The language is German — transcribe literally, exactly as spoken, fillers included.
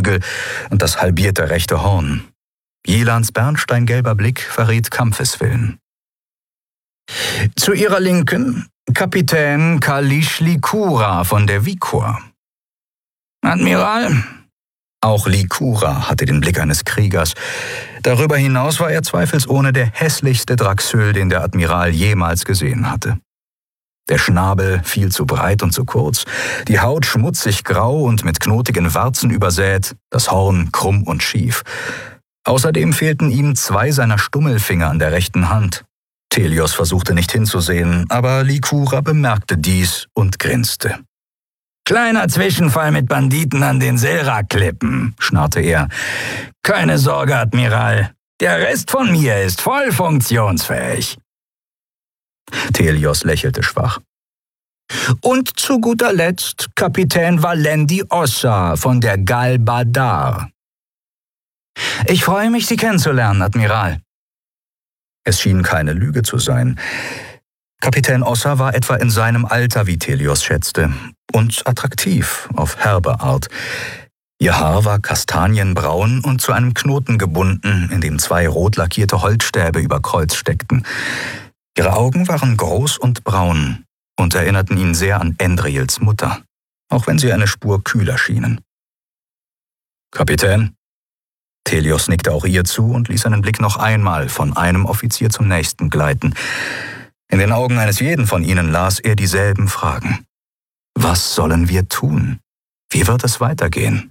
Flügel und das halbierte rechte Horn. Jilans bernsteingelber Blick verriet Kampfeswillen. Zu ihrer Linken Kapitän Kalish Likura von der Vikor. Admiral? Auch Likura hatte den Blick eines Kriegers. Darüber hinaus war er zweifelsohne der hässlichste Draxyl, den der Admiral jemals gesehen hatte. Der Schnabel viel zu breit und zu kurz, die Haut schmutzig grau und mit knotigen Warzen übersät, das Horn krumm und schief. Außerdem fehlten ihm zwei seiner Stummelfinger an der rechten Hand. Telios versuchte nicht hinzusehen, aber Likura bemerkte dies und grinste. »Kleiner Zwischenfall mit Banditen an den Selrak-Klippen«, schnarrte er. »Keine Sorge, Admiral. Der Rest von mir ist voll funktionsfähig.« Telios lächelte schwach. »Und zu guter Letzt Kapitän Valendi Ossa von der Gal Badar.« »Ich freue mich, Sie kennenzulernen, Admiral.« Es schien keine Lüge zu sein. Kapitän Ossa war etwa in seinem Alter, wie Telios schätzte, und attraktiv auf herbe Art. Ihr Haar war kastanienbraun und zu einem Knoten gebunden, in dem zwei rot lackierte Holzstäbe über Kreuz steckten. Ihre Augen waren groß und braun und erinnerten ihn sehr an Endriels Mutter, auch wenn sie eine Spur kühler schienen. »Kapitän?« Telios nickte auch ihr zu und ließ seinen Blick noch einmal von einem Offizier zum nächsten gleiten. In den Augen eines jeden von ihnen las er dieselben Fragen. Was sollen wir tun? Wie wird es weitergehen?